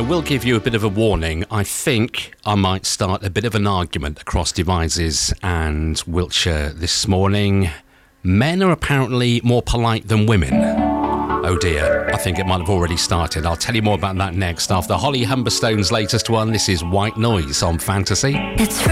will give you a bit of a warning. I think I might start a bit of an argument across Devizes and Wiltshire this morning. Men are apparently more polite than women. Oh dear, I think it might have already started. I'll tell you more about that next after Holly Humberstone's latest one. This is White Noise on Fantasy. It's